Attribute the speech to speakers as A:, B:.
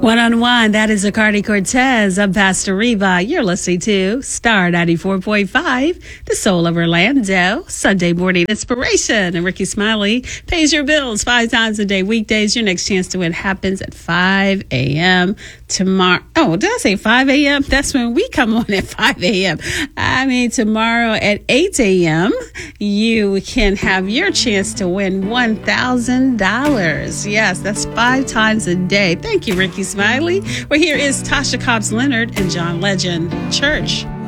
A: One-on-one, that is Acardi Cortez. I'm Pastor Reva. You're listening to Star 94.5, the soul of Orlando, Sunday morning inspiration. And Ricky Smiley pays your bills 5 times a day, weekdays. Your next chance to win happens at 5 a.m. tomorrow. Oh, did I say 5 a.m.? That's when we come on at 5 a.m. I mean, tomorrow at 8 a.m., you can have your chance to win $1,000. Yes, that's 5 times a day. Thank you, Ricky Smiley. Well, here is Tasha Cobbs Leonard and John Legend Church.